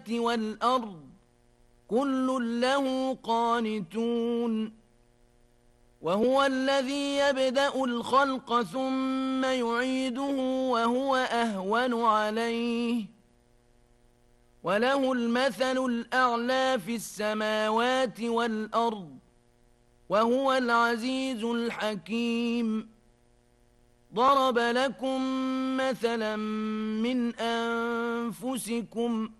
والأرض كل له قانتون وهو الذي يبدأ الخلق ثم يعيده وهو أهون عليه وله المثل الأعلى في السماوات والأرض وهو العزيز الحكيم ضرب لكم مثلا من أنفسكم